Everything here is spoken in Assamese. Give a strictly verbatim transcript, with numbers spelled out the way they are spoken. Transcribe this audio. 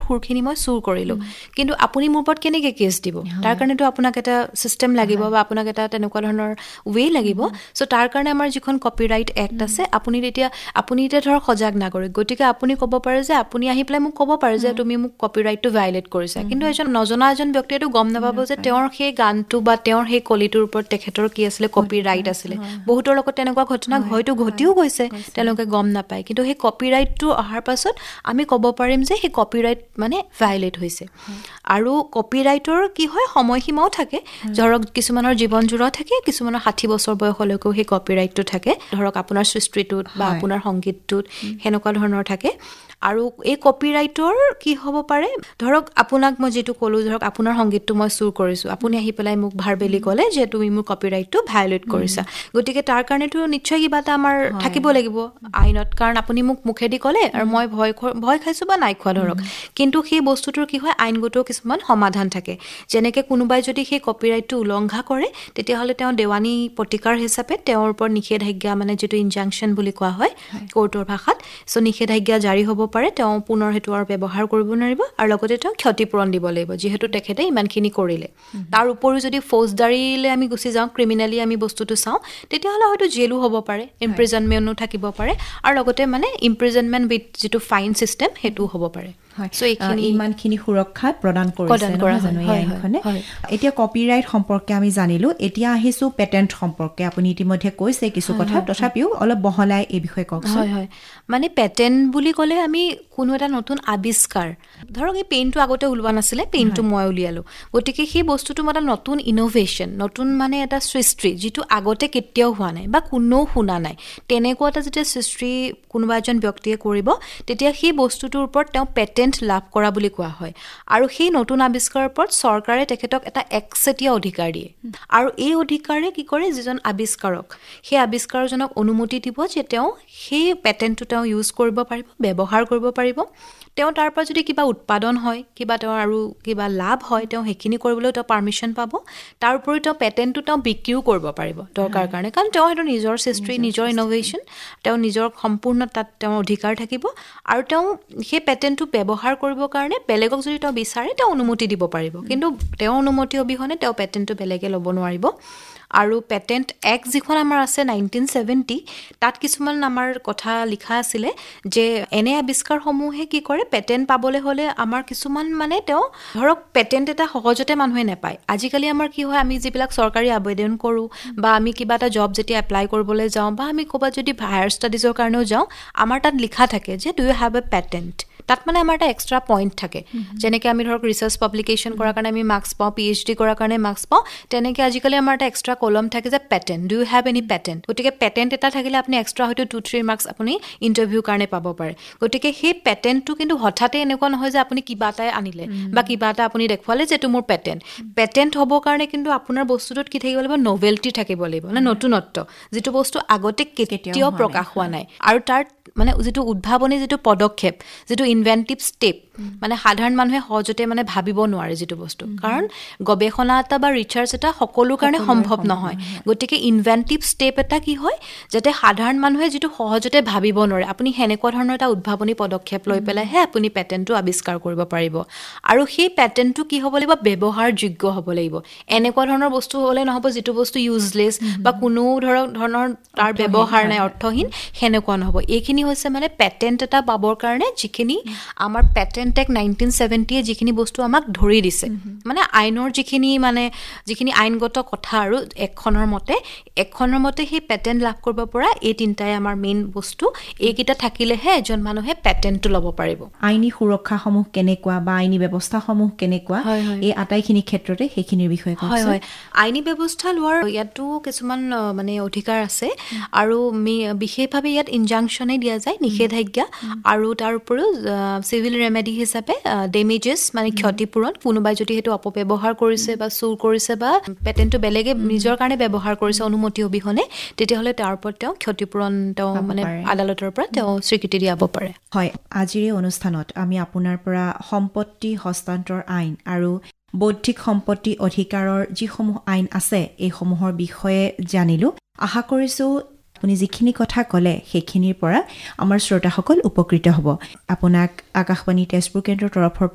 সুৰখিনি মই চুৰ কৰিলো কিন্তু আপুনি মোৰ ওপৰত কেনেকৈ কেছ দিব তাৰ কাৰণেতো আপোনাক এটা চিষ্টেম লাগিব বা আপোনাক এটা তেনেকুৱা ধৰণৰ ৱে লাগিব সো তাৰ কাৰণে আমাৰ যিখন কপিৰাইট এক্ট আছে আপুনি তেতিয়া আপুনি এতিয়া ধৰক সজাগ নাগৰিক গতিকে আপুনি ক'ব পাৰে যে আপুনি আহি পেলাই মোক ক'ব পাৰে যে তুমি মোক কপিৰাইটটো ভায়োলেট কৰিছা কিন্তু এজন নজনা এজন ব্যক্তিয়েতো গম নাপাব যে তেওঁৰ সেই গানটো বা তেওঁৰ সেই কলিটোৰ ওপৰত তেখেতৰ কি আছিলে কপিৰাইট আছিলে বহুতৰ লগত তেনেকুৱা ঘটনা হয়তো ঘটিও গৈছে তেওঁলোকে গম নাপায় কিন্তু সেই কপিৰাইটটো অহাৰ পাছত আমি ক'ব পাৰিম যে সেই কপিৰাইট মানে ভায়োলেট হৈছে আৰু কপিৰাইটৰ কি হয় সময়সীমাও থাকে ধৰক কিছুমানৰ জীৱন জোৰা থাকে কিছুমানৰ ষাঠি বছৰ বয়সলৈকেও সেই কপিৰাইটটো থাকে ধৰক আপোনাৰ সৃষ্টিটোত বা আপোনাৰ সংগীতটোত হেনেকুৱা ধৰণৰ থাকে আৰু এই কপিৰাইটৰ কি হ'ব পাৰে ধৰক আপোনাক মই যেটো ক'লো ধৰক আপোনাৰ সংগীতটো মই চুৰ কৰিছো আপুনি আহি পেলাই মোক ভাৰবেলি ক'লে যে তুমি মোৰ কপিৰাইটটো ভায়োলেট কৰিছা গতিকে তাৰ কাৰণেতো নিশ্চয় কিবা এটা আমাৰ থাকিব লাগিব আইনত কাৰণ আপুনি মোক মুখেদি ক'লে আৰু মই ভয় ভয় খাইছো বা নাই খোৱা ধৰক কিন্তু সেই বস্তুটোৰ কি হয় আইনগত কিছুমান সমাধান থাকে যেনেকৈ কোনোবাই যদি সেই কপিৰাইটটো উলংঘা কৰে তেতিয়াহ'লে তেওঁ দেৱানী প্ৰতিকাৰ হিচাপে তেওঁৰ ওপৰত নিষেধাজ্ঞা মানে যেটো ইনজাংকচন বুলি কোৱা হয় কোৰ্টৰ ভাষাত সো নিষেধাজ্ঞা জাৰি হ'ব পাৰে তেওঁ পুনৰ হেতু আৰু ব্যৱহাৰ কৰিব নোৱাৰিব আৰু লগতে তেওঁ ক্ষতিপূৰণ দিব লাগিব যেহেতু তেখেতে ইমানখিনি কৰিলে তাৰ উপৰিও যদি ফৌজদাৰীলে আমি গুচি যাওঁ ক্ৰিমিনেলি আমি বস্তুটো চাওঁ তেতিয়াহ'লে হয়তো জেলো হ'ব পাৰে ইমপ্ৰিজনমেণ্টো থাকিব পাৰে আৰু লগতে মানে ইমপ্ৰিজনমেণ্ট উইথ যেটো ফাইন সিস্টেম হেতু হ'ব পাৰে সো এইখিনি ইমানখিনি সুৰক্ষা প্ৰদান কৰিছে নহয় জানো এই আইনখনে এতিয়া কপিৰাইট সম্পৰ্কে আমি জানিলো এতিয়া আহিছো পেটেন্ট সম্পৰ্কে আপুনি ইতিমধ্যে কৈছে কিছু কথা তথাপিও অলপ বহলাই এই বিষয়ে কওকচোন হয় হয় মানে পেটেন্ট বুলি ক'লে আমি কোনো এটা নতুন আৱিষ্কাৰ ধৰক এই পেইনটো আগতে ওলোৱা নাছিলে পেইনটো মই উলিয়ালো গতিকে সেই বস্তুটো মানে নতুন ইনোভেশন নতুন মানে এটা সৃষ্টি যেটো আগতে কেতিয়াও হোৱা নাই বা কোনেও শুনা নাই তেনেকুৱা এটা যেতিয়া সৃষ্টি কোনোবা এজন ব্যক্তিয়ে কৰিব তেতিয়া সেই বস্তুটোৰ ওপৰত তেওঁ পেটেন্ট লাভ কৰা বুলি কোৱা হয় আৰু সেই নতুন আৱিষ্কাৰৰ ওপৰত চৰকাৰে তেখেতক এটা একচেটিয়া অধিকাৰ দিয়ে আৰু এই অধিকাৰে কি কৰে যিজন আৱিষ্কাৰক সেই আৱিষ্কাৰজনক অনুমতি দিব যে তেওঁ সেই পেটেন্টটো তেওঁ ইউজ কৰিব পাৰিব ব্যৱহাৰ কৰিব পাৰিব তেওঁ তাৰ পৰা যদি কিবা উৎপাদন হয় কিবা তেওঁৰ আৰু কিবা লাভ হয় তেওঁ হেখিনি কৰিবলৈ তেওঁ পাৰমিশন পাব তাৰ উপৰি তেওঁ পেটেন্টটো তেওঁ বিক্ৰীও কৰিব পাৰিব দৰকাৰ কাৰণে কাৰণ তেওঁ হেতু নিজৰ সৃষ্টি নিজৰ ইনোভেশন তেওঁ নিজৰ সম্পূৰ্ণ তাত তেওঁৰ অধিকাৰ থাকিব আৰু তেওঁ সেই পেটেন্টটো ব্যৱহাৰ কৰিবৰ কাৰণে বেলেগক যদি তেওঁ বিচাৰে তেওঁ অনুমতি দিব পাৰিব কিন্তু তেওঁ অনুমতি অবিহনে তেওঁ পেটেন্টটো বেলেগে ল'ব নোৱাৰিব আৰু পেটেন্ট এক্ট যিখন আমাৰ আছে নাইনটিন সেভেন্টি তাত কিছুমান আমাৰ কথা লিখা আছিলে যে এনে আৱিষ্কাৰসমূহে কি কৰে পেটেন্ট পাবলৈ হলে আমাৰ কিছুমান মানে তেওঁ ধৰক পেটেন্ট এটা সহজতে মানুহে নাপায় আজিকালি আমাৰ কি হয় আমি যিবিলাক চৰকাৰী আবেদন কৰো বা আমি কিবা এটা জব যেতিয়া এপ্লাই কৰিবলৈ যাওঁ বা আমি ক'বা যদি হায়াৰ ষ্টাডিজৰ কাৰণেও যাওঁ আমাৰ তাত লিখা থাকে যে do U have a patent তাত মানে আমাৰ এটা এক্সট্ৰা পইণ্ট থাকে যেনেকৈ আমি ধৰক ৰিচাৰ্চ পাব্লিকেশ্যন কৰাৰ কাৰণে আমি মাৰ্কছ পাওঁ পি এইচ ডি কৰাৰ কাৰণে মাৰ্কছ পাওঁ তেনেকৈ আজিকালি আমাৰ এটা এক্সট্ৰা কলম থাকে যে patent do U have any patent গতিকে পেটেন্ট এটা থাকিলে আপুনি এক্সট্ৰা হয়তো টু থ্ৰী মাৰ্কছ আপুনি ইণ্টাৰভিউ কাৰণে পাব পাৰে গতিকে সেই পেটেন্টটো কিন্তু হঠাতে এনেকুৱা নহয় যে আপুনি কিবা এটাই আনিলে বা কিবা এটা আপুনি দেখুৱালে যে এইটো মোৰ পেটেন্ট পেটেন্ট হ'বৰ কাৰণে কিন্তু আপোনাৰ বস্তুটোত কি থাকিব লাগিব নভেলটি থাকিব লাগিব মানে নতুনত্ব যিটো বস্তু আগতে কেতিয়াও প্ৰকাশ হোৱা নাই আৰু তাৰ মানে যেটো উদ্ভাৱনী যেটো পদক্ষেপ যেটো ইনভেন্টিভ স্টেপ মানে সাধাৰণ মানুহে সহজতে মানে ভাবিব নোৱাৰে যেটো বস্তু কাৰণ গৱেষণা এটা বা ৰিচাৰ্চ এটা সকলো কাৰণে সম্ভৱ নহয় গতিকে ইনভেন্টিভ স্টেপ এটা কি হয় যাতে সাধাৰণ মানুহে যেটো সহজতে ভাবিব নোৱাৰে আপুনি হেনেকুৱা ধৰণৰ এটা উদ্ভাৱনী পদক্ষেপ লৈ পেলাই হে আপুনি পেটেন্টটো আৱিষ্কাৰ কৰিব পাৰিব আৰু সেই পেটেন্টটো কি হ'ব লাগিব ব্যৱহাৰযোগ্য হ'ব লাগিব এনেকুৱা ধৰণৰ বস্তু হ'লে নহব যেটো বস্তু ইউজলেছ বা কোনো ধৰক ধৰণৰ তাৰ ব্যৱহাৰ নাই অৰ্থহীন হেনেকুৱা নহব এইখিনি হৈছে মানে পেটেন্ট এটা পাবৰ কাৰণে যিখিনি আমাৰ পেটেন্ট এক্ট নাইনটিন সেভেন্টি এ যিখিনি বস্তু আমাক ধৰি দিছে মানে আইনৰ যিখিনি মানে যিখিনি আইনগত কথা আৰু একখনৰ মতে একখনৰ মতে সেই পেটেন্ট লাভ কৰিব পৰা এই তিনটাই আমাৰ মেইন বস্তু এইকিটা থাকিলেহে এজন মানুহে পেটেন্টটো ল'ব পাৰিব আইনী সুৰক্ষাসমূহ কেনেকুৱা বা আইনী ব্যৱস্থাসমূহ কেনেকুৱা এই আটাইখিনি ক্ষেত্ৰতে সেইখিনিৰ বিষয়ে কওকচোন হয় হয় আইনী ব্যৱস্থা লোৱাৰ ইয়াতো কিছুমান মানে অধিকাৰ আছে আৰু বিশেষভাৱে ইয়াত ইনজাংকচনে দিয়া যায় নিষেধাজ্ঞা আৰু তাৰ উপৰিও সিভিল ৰেমেডি হিচাপে ডেমেজেছ মানে ক্ষতিপূৰণ কোনোবাই যদি হেতু অপব্যৱহাৰ কৰিছে বা চুৰ কৰিছে বা পেটেন্টটো বেলেগে নিজৰ কাৰণে ব্যৱহাৰ কৰিছে অনুমতি অবিহনে তেতিয়াহলে তাৰ ওপৰত তেওঁ ক্ষতিপূৰণ তেওঁ মানে আদালতৰ পৰা তেওঁ স্বীকৃতি দিয়াব পাৰে হয় আজিৰ এই অনুষ্ঠানত আমি আপোনাৰ পৰা সম্পত্তি হস্তান্তৰ আইন আৰু বৌদ্ধিক সম্পত্তি অধিকাৰৰ যিসমূহ আইন আছে এই সমূহৰ বিষয়ে জানিলো আশা কৰিছো আপুনি যিখিনি কথা ক'লে সেইখিনিৰ পৰা আমাৰ শ্ৰোতাসকল উপকৃত হ'ব আপোনাক আকাশবাণী তেজপুৰ কেন্দ্ৰৰ তৰফৰ